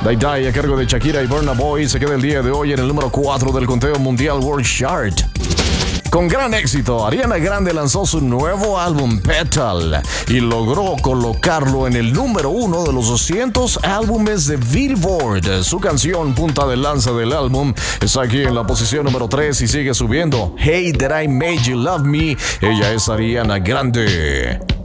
Die Die a cargo de Shakira y Burna Boy se queda el día de hoy en el número 4 del conteo mundial World Chart. Con gran éxito, Ariana Grande lanzó su nuevo álbum Petal y logró colocarlo en el número 1 de los 200 álbumes de Billboard. Su canción punta de lanza del álbum está aquí en la posición número 3 y sigue subiendo. Hey, That I Made You Love Me. Ella es Ariana Grande.